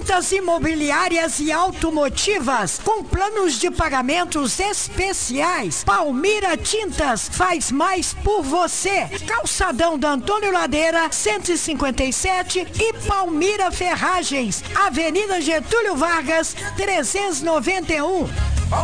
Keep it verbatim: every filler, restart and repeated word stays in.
Tintas imobiliárias e automotivas com planos de pagamentos especiais. Palmira Tintas faz mais por você. Calçadão da Antônio Ladeira, cento e cinquenta e sete e Palmira Ferragens, Avenida Getúlio Vargas, trezentos e noventa e um.